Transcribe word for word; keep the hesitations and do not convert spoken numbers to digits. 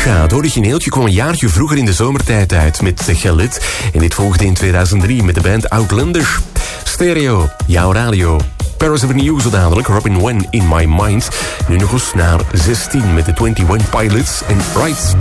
Natasha. Het origineeltje kwam een jaartje vroeger in de zomertijd uit met Gelit. En dit volgde in tweeduizend drie met de band Outlanders. Stereo, jouw radio. Paris opnieuw zo dadelijk. Robin Wen in My Mind. Nu nog eens naar zestien met de eenentwintig Pilots en Right.